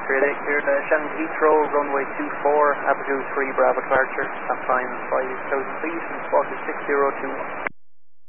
Great, clear to Shannon Heathrow, runway 24, Aperture 3, Bravo departure, top time 5,000 feet, and spot is 602.